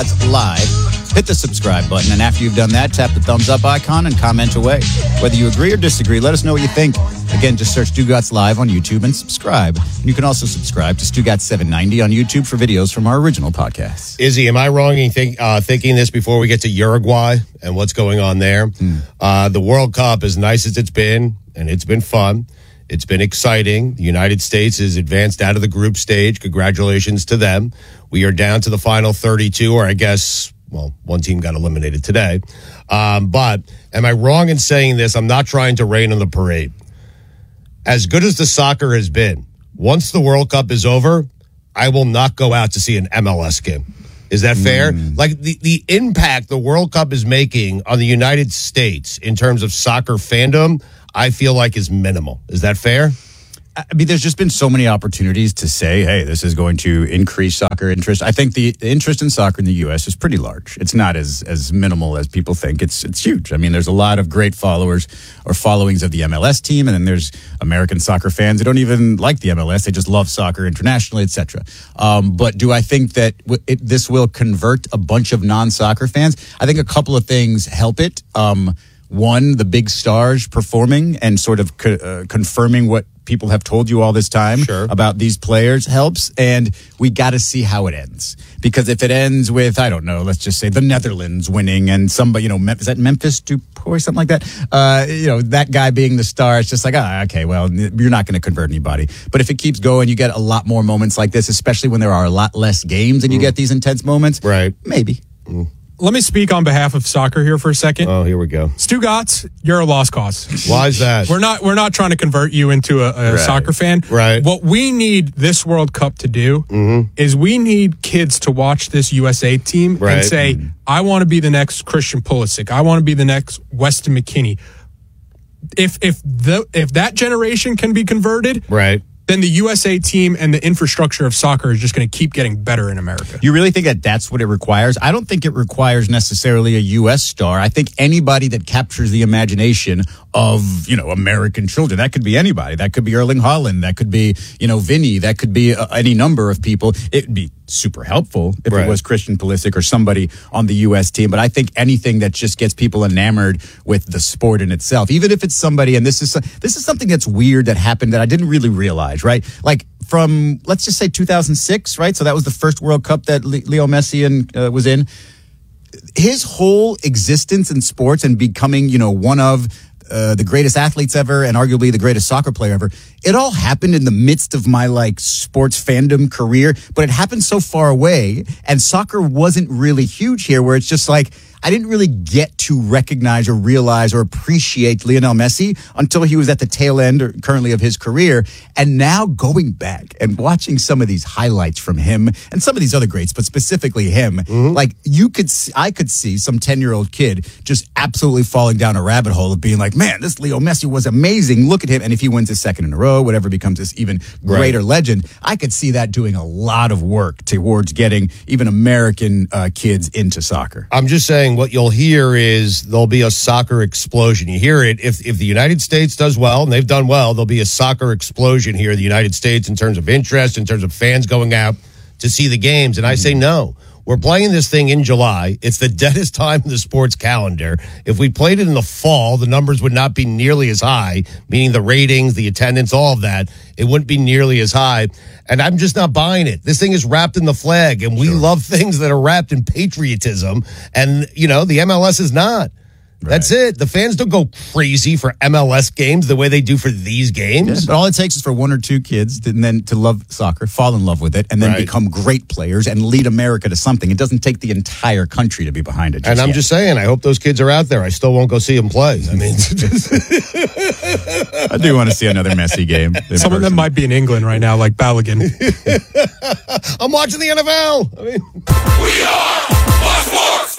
Gots Live. Hit the subscribe button, and after you've done that, tap the thumbs up icon and comment away. Whether you agree or disagree, let us know what you think. Again, just search Stu Gots Live on YouTube and subscribe. And you can also subscribe to Stu Gots 790 on YouTube for videos from our original podcast. Izzy, am I wrong in thinking this before we get to Uruguay and what's going on there? The World Cup, as nice as it's been, and it's been fun, it's been exciting. The United States is advanced out of the group stage. Congratulations to them. We are down to the final 32, or I guess, well, one team got eliminated today. But am I wrong in saying this? I'm not trying to rain on the parade. As good as the soccer has been, once the World Cup is over, I will not go out to see an MLS game. Is that fair? Like the impact the World Cup is making on the United States in terms of soccer fandom, I feel like is minimal. Is that fair? I mean, there's just been so many opportunities to say, hey, this is going to increase soccer interest. I think the interest in soccer in the U.S. is pretty large. It's not as minimal as people think. It's huge. I mean, there's a lot of great followers or followings of the MLS team, and then there's American soccer fans who don't even like the MLS. They just love soccer internationally, etc. But do I think that this will convert a bunch of non-soccer fans? I think a couple of things help it. One, the big stars performing and sort of confirming what people have told you all this time about these players helps, and we got to see how it ends. Because if it ends with, I don't know, let's just say the Netherlands winning and somebody, is that Memphis Depay or something like that? That guy being the star, it's just like, okay, well, you're not going to convert anybody. But if it keeps going, you get a lot more moments like this, especially when there are a lot less games and you get these intense moments. Right. Maybe. Let me speak on behalf of soccer here for a second. Oh, here we go. Stu Gots, you're a lost cause. Why is that? We're not trying to convert you into a soccer fan. Right. What we need this World Cup to do is we need kids to watch this USA team and say, I want to be the next Christian Pulisic. I want to be the next Weston McKennie. If that generation can be converted, then the USA team and the infrastructure of soccer is just going to keep getting better in America. You really think that that's what it requires? I don't think it requires necessarily a U.S. star. I think anybody that captures the imagination of, American children. That could be anybody. That could be Erling Haaland. That could be, Vinny. That could be any number of people. It would be super helpful if it was Christian Pulisic or somebody on the U.S. team. But I think anything that just gets people enamored with the sport in itself, even if it's somebody, and this is something that's weird that happened that I didn't really realize, right? Like from, let's just say 2006, right? So that was the first World Cup that Leo Messi was in. His whole existence in sports and becoming, one of the greatest athletes ever and arguably the greatest soccer player ever. It all happened in the midst of my sports fandom career, but it happened so far away and soccer wasn't really huge here where it's just I didn't really get to recognize or realize or appreciate Lionel Messi until he was at the tail end or currently of his career. And now going back and watching some of these highlights from him and some of these other greats, but specifically him, I could see some 10-year-old kid just absolutely falling down a rabbit hole of being like, man, this Leo Messi was amazing. Look at him. And if he wins his second in a row, whatever, becomes this even greater legend, I could see that doing a lot of work towards getting even American kids into soccer. I'm just saying, what you'll hear is there'll be a soccer explosion. You hear it. If the United States does well, and they've done well, there'll be a soccer explosion here in the United States in terms of interest, in terms of fans going out to see the games. And I say no. We're playing this thing in July. It's the deadest time in the sports calendar. If we played it in the fall, the numbers would not be nearly as high, meaning the ratings, the attendance, all of that. It wouldn't be nearly as high. And I'm just not buying it. This thing is wrapped in the flag, and we love things that are wrapped in patriotism. And, the MLS is not. That's it. The fans don't go crazy for MLS games the way they do for these games. Yeah, but all it takes is for one or two kids to love soccer, fall in love with it, and then become great players and lead America to something. It doesn't take the entire country to be behind it. And I'm just saying, I hope those kids are out there. I still won't go see them play. I mean, I do want to see another Messi game. Some of them might be in England right now, like Balogun. I'm watching the NFL. We are Sports.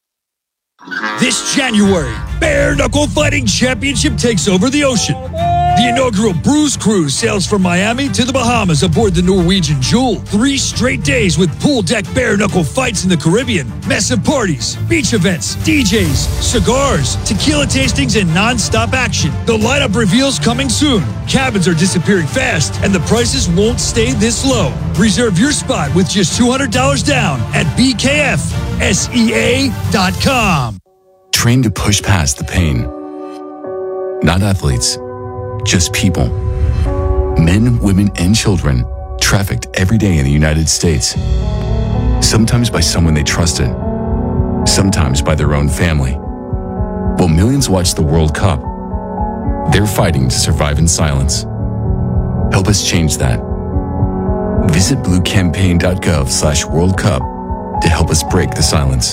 This January, Bare Knuckle Fighting Championship takes over the ocean. The inaugural Bruise Cruise sails from Miami to the Bahamas aboard the Norwegian Jewel. 3 straight days with pool deck bare-knuckle fights in the Caribbean, massive parties, beach events, DJs, cigars, tequila tastings, and non-stop action. The lineup reveals coming soon. Cabins are disappearing fast, and the prices won't stay this low. Reserve your spot with just $200 down at BKFSEA.com. Train to push past the pain. Not athletes, just people. Men, women, and children trafficked every day in the United States. Sometimes by someone they trusted, sometimes by their own family. While millions watch the World Cup, they're fighting to survive in silence. Help us change that. Visit bluecampaign.gov/World Cup to help us break the silence.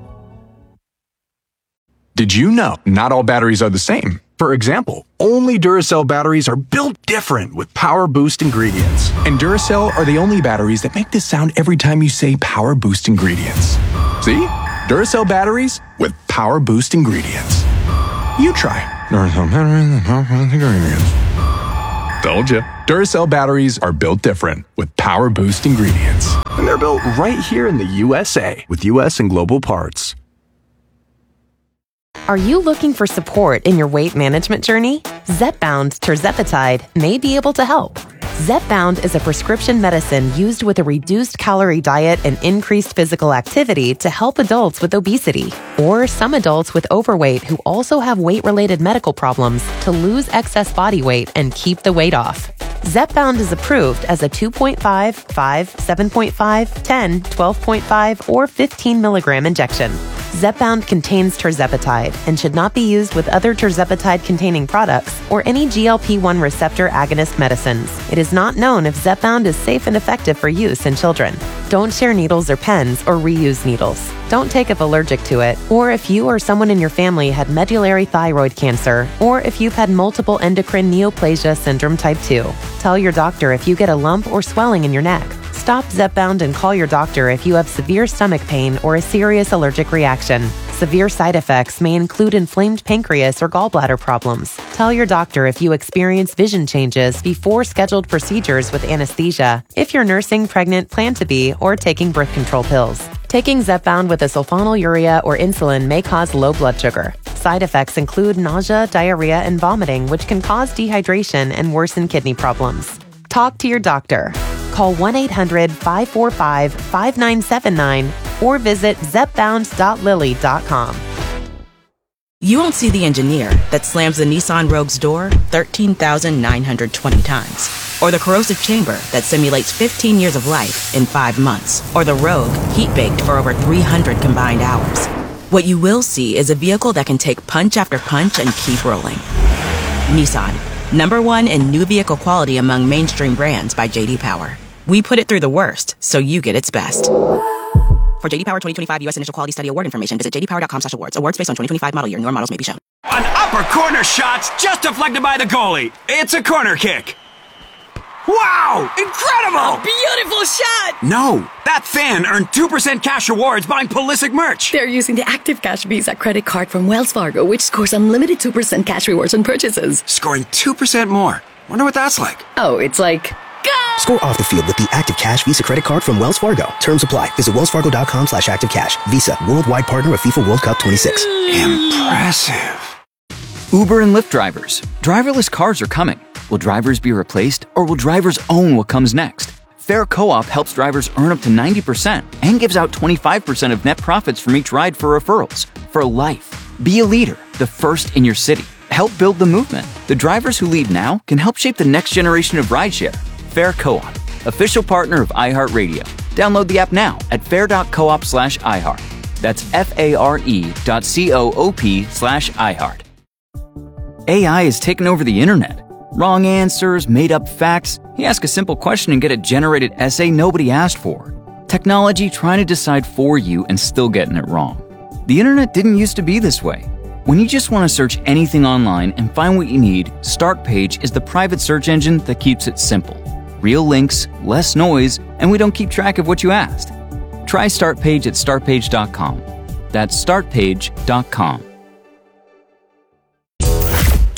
Did you know not all batteries are the same? For example, only Duracell batteries are built different with Power Boost ingredients. And Duracell are the only batteries that make this sound every time you say Power Boost ingredients. See? Duracell batteries with Power Boost ingredients. You try. Duracell batteries with Power Boost ingredients. Told ya. Duracell batteries are built different with Power Boost ingredients. And they're built right here in the USA with US and global parts. Are you looking for support in your weight management journey? Zepbound tirzepatide may be able to help. Zepbound is a prescription medicine used with a reduced calorie diet and increased physical activity to help adults with obesity or some adults with overweight who also have weight-related medical problems to lose excess body weight and keep the weight off. Zepbound is approved as a 2.5, 5, 7.5, 10, 12.5, or 15 milligram injection. Zepbound contains tirzepatide and should not be used with other tirzepatide-containing products or any GLP-1 receptor agonist medicines. It is not known if Zepbound is safe and effective for use in children. Don't share needles or pens or reuse needles. Don't take if allergic to it, or if you or someone in your family had medullary thyroid cancer, or if you've had multiple endocrine neoplasia syndrome type 2. Tell your doctor if you get a lump or swelling in your neck. Stop Zepbound and call your doctor if you have severe stomach pain or a serious allergic reaction. Severe side effects may include inflamed pancreas or gallbladder problems. Tell your doctor if you experience vision changes before scheduled procedures with anesthesia, if you're nursing, pregnant, plan to be, or taking birth control pills. Taking Zepbound with a sulfonylurea or insulin may cause low blood sugar. Side effects include nausea, diarrhea, and vomiting, which can cause dehydration and worsen kidney problems. Talk to your doctor. Call 1-800-545-5979 or visit zepbound.lilly.com. You won't see the engineer that slams the Nissan Rogue's door 13,920 times, or the corrosive chamber that simulates 15 years of life in 5 months, or the Rogue heat-baked for over 300 combined hours. What you will see is a vehicle that can take punch after punch and keep rolling. Nissan, #1 in new vehicle quality among mainstream brands by J.D. Power. We put it through the worst, so you get its best. For J.D. Power 2025 U.S. Initial Quality Study Award information, visit jdpower.com/awards. Awards based on 2025 model year. Newer models may be shown. An upper corner shot's just deflected by the goalie. It's a corner kick. Wow! Incredible! A beautiful shot! No, that fan earned 2% cash rewards buying Pulisic merch. They're using the Active Cash Visa credit card from Wells Fargo, which scores unlimited 2% cash rewards on purchases. Scoring 2% more. Wonder what that's like. Oh, it's like... Go! Score off the field with the Active Cash Visa credit card from Wells Fargo. Terms apply. Visit wellsfargo.com/activecash. Visa, worldwide partner of FIFA World Cup 26. Impressive. Uber and Lyft drivers. Driverless cars are coming. Will drivers be replaced, or will drivers own what comes next? Fair Co-op helps drivers earn up to 90% and gives out 25% of net profits from each ride for referrals. For life. Be a leader, the first in your city. Help build the movement. The drivers who lead now can help shape the next generation of rideshare. Fair Co-op, official partner of iHeartRadio. Download the app now at fair.coop/iHeart. That's FARE.coop/iHeart. AI has taken over the internet. Wrong answers, made-up facts. You ask a simple question and get a generated essay nobody asked for. Technology trying to decide for you and still getting it wrong. The internet didn't used to be this way. When you just want to search anything online and find what you need, Startpage is the private search engine that keeps it simple. Real links, less noise, and we don't keep track of what you asked. Try Startpage at startpage.com. That's startpage.com.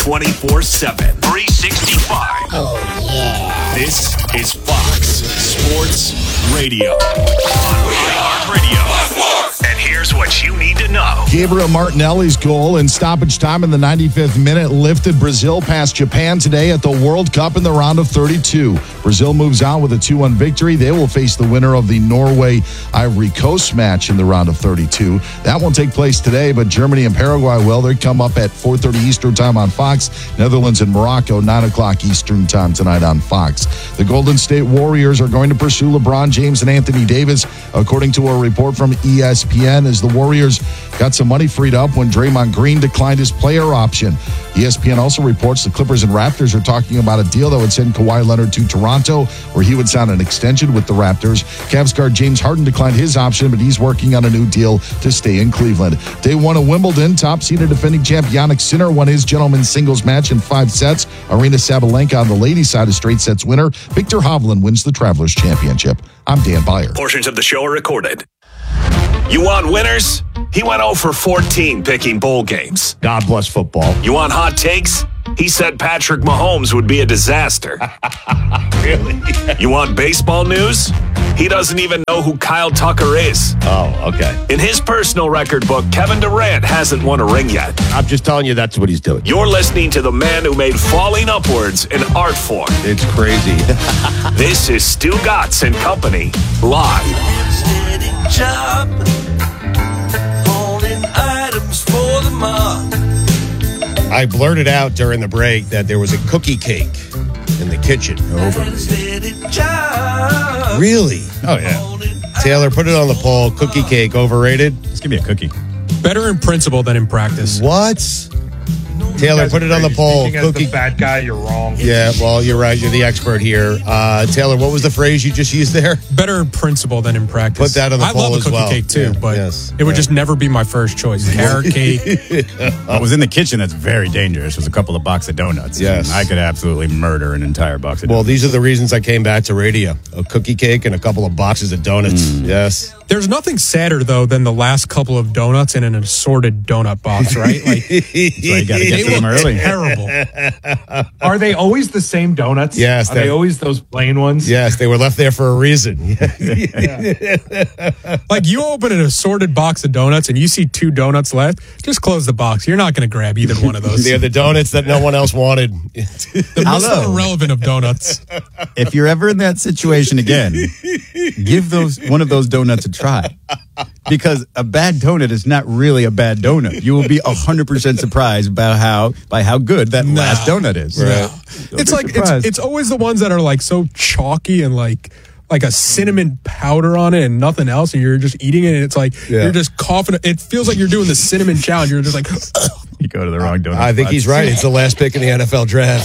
24/7, 365. Oh, yeah. This is Fox Sports Radio. On iHeartRadio. And here's what you need to know. Gabriel Martinelli's goal in stoppage time in the 95th minute lifted Brazil past Japan today at the World Cup in the round of 32. Brazil moves on with a 2-1 victory. They will face the winner of the Norway-Ivory Coast match in the round of 32. That won't take place today, but Germany and Paraguay will. They come up at 4:30 Eastern time on Fox. Netherlands and Morocco, 9 o'clock Eastern time tonight on Fox. The Golden State Warriors are going to pursue LeBron James and Anthony Davis, according to a report from ESPN, as the Warriors got some money freed up when Draymond Green declined his player option. ESPN also reports the Clippers and Raptors are talking about a deal that would send Kawhi Leonard to Toronto, where he would sign an extension with the Raptors. Cavs guard James Harden declined his option, but he's working on a new deal to stay in Cleveland. Day one of Wimbledon, top-seeded defending champ Jannik Sinner won his gentlemen's singles match in 5 sets. Arina Sabalenka on the ladies' side, a straight sets winner. Victor Hovland wins the Travelers Championship. I'm Dan Byer. Portions of the show are recorded. You want winners? He went 0 for 14 picking bowl games. God bless football. You want hot takes? He said Patrick Mahomes would be a disaster. Really? You want baseball news? He doesn't even know who Kyle Tucker is. Oh, okay. In his personal record book, Kevin Durant hasn't won a ring yet. I'm just telling you that's what he's doing. You're listening to the man who made falling upwards an art form. It's crazy. This is Stu Gatz and Company, live. Job, holding items for the mob. I blurted out during the break that there was a cookie cake in the kitchen. Really? Oh, yeah. Taylor, put it on the poll. Cookie cake, overrated? Just give me a cookie. Better in principle than in practice. What? Taylor, put it on the poll. Speaking as the bad guy, you're wrong. Yeah, well, you're right. You're the expert here. Taylor, what was the phrase you just used there? Better in principle than in practice. Put that on the poll as well. I love a cookie cake too, Yeah, but yes, it would just never be my first choice. Carrot cake. What was in the kitchen that's very dangerous was a couple of box of donuts. Yes. I could absolutely murder an entire box of donuts. Well, these are the reasons I came back to radio. A cookie cake and a couple of boxes of donuts. Yes. There's nothing sadder, though, than the last couple of donuts in an assorted donut box, right? Like, that's why you got to get to them early. Terrible. Are they always the same donuts? Yes. Are they always those plain ones? Yes, they were left there for a reason. Like, you open an assorted box of donuts and you see 2 donuts left, just close the box. You're not going to grab either one of those. They're the donuts that no one else wanted. The most irrelevant of donuts. If you're ever in that situation again, give one of those donuts a try. Because a bad donut is not really a bad donut. You will be 100% surprised by how good that last donut is. Right. It's like it's always the ones that are like so chalky and like a cinnamon powder on it and nothing else, and you're just eating it and it's like you're just coughing. It feels like you're doing the cinnamon challenge. You're just like you go to the wrong donut. I think he's right. It's the last pick in the NFL draft.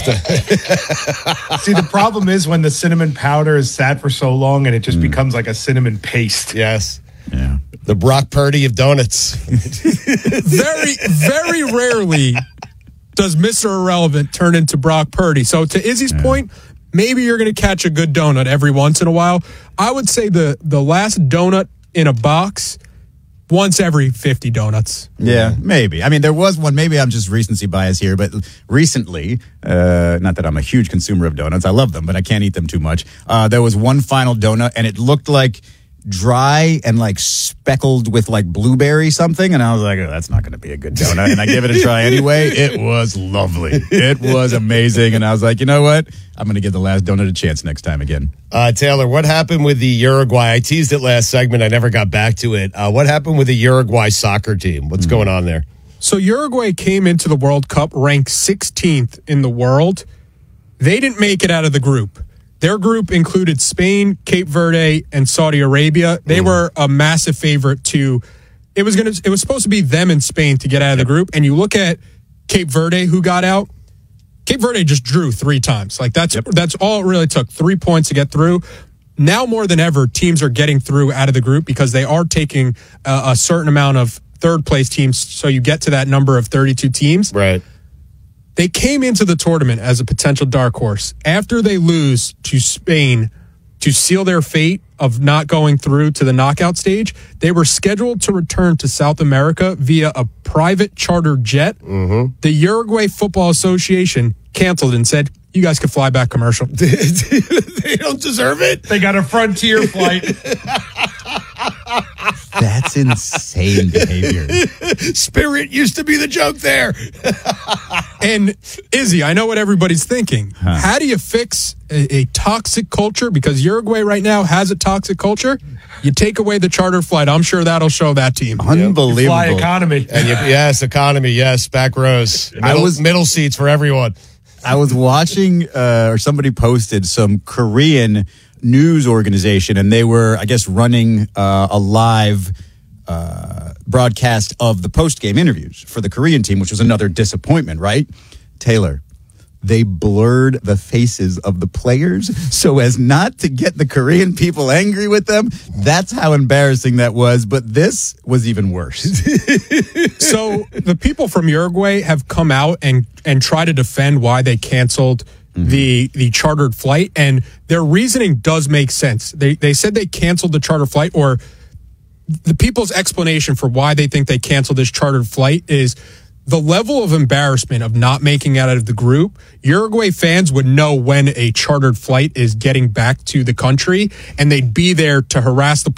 See, the problem is when the cinnamon powder is sat for so long and it just becomes like a cinnamon paste. Yes. Yeah. The Brock Purdy of donuts. Very, very rarely does Mr. Irrelevant turn into Brock Purdy. So to Izzy's point, maybe you're going to catch a good donut every once in a while. I would say the last donut in a box, once every 50 donuts. Yeah, maybe. I mean, there was one, maybe I'm just recency bias here, but recently, not that I'm a huge consumer of donuts, I love them, but I can't eat them too much. There was one final donut, and it looked like dry and like speckled with like blueberry something, and I was like, oh, that's not going to be a good donut, and I gave it a try anyway. It was lovely. It was amazing, and I was like, you know what? I'm going to give the last donut a chance next time again. Taylor, what happened with the Uruguay? I teased it last segment. I never got back to it. What happened with the Uruguay soccer team? What's going on there? So Uruguay came into the World Cup ranked 16th in the world. They didn't make it out of the group. Their group included Spain, Cape Verde, and Saudi Arabia. They were a massive favorite to. It was supposed to be them and Spain to get out of the group. And you look at Cape Verde, who got out. Cape Verde just drew 3 times. Like that's all it really took. 3 points to get through. Now more than ever, teams are getting through out of the group because they are taking a certain amount of third place teams. So you get to that number of 32 teams. Right. They came into the tournament as a potential dark horse. After they lose to Spain to seal their fate of not going through to the knockout stage, they were scheduled to return to South America via a private charter jet. Mm-hmm. The Uruguay Football Association canceled and said, you guys can fly back commercial. They don't deserve it. They got a Frontier flight. That's insane behavior. Spirit used to be the joke there. And Izzy, I know what everybody's thinking. How do you fix a toxic culture? Because Uruguay right now has a toxic culture. You take away the charter flight. I'm sure that'll show that team. Unbelievable. Fly economy. And economy. Yes, back rows. Middle seats for everyone. I was watching, or somebody posted some Korean news organization, and they were, I guess, running a live broadcast of the post-game interviews for the Korean team, which was another disappointment, right? Taylor, they blurred the faces of the players so as not to get the Korean people angry with them. That's how embarrassing that was, but this was even worse. So the people from Uruguay have come out and try to defend why they canceled the chartered flight, and their reasoning does make sense. They said they canceled the charter flight, or the people's explanation for why they think they canceled this chartered flight is the level of embarrassment of not making it out of the group. Uruguay fans would know when a chartered flight is getting back to the country, and they'd be there to harass the